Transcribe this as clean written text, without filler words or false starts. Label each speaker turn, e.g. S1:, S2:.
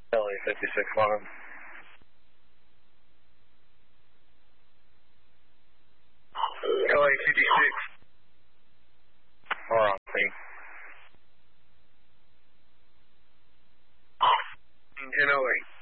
S1: LA 56 1. LA 56. We're on scene. 1008.